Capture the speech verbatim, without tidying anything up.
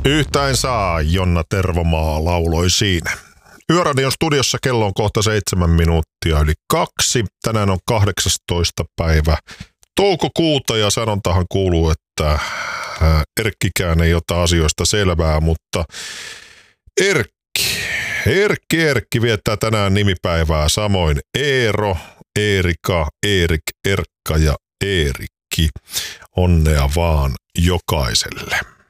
Yhtä saa, Jonna Tervomaa lauloi siinä. Yöradion studiossa kello on kohta seitsemän minuuttia yli kaksi. Tänään on kahdeksastoista päivä toukokuuta ja sanontahan kuuluu, että Erkkikään ei ota asioista selvää, mutta Erkki, Erkki, Erkki viettää tänään nimipäivää. Samoin Eero, Eerika, Eerik, Erkka ja Eerikki. Onnea vaan jokaiselle.